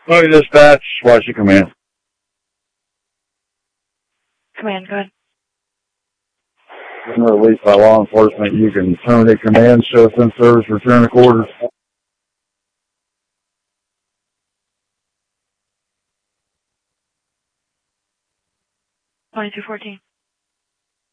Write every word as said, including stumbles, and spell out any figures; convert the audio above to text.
Hello, dispatch. What's your command? Command, go ahead. When released by law enforcement, you can terminate command, show us in service, return to quarters. twenty-two fourteen.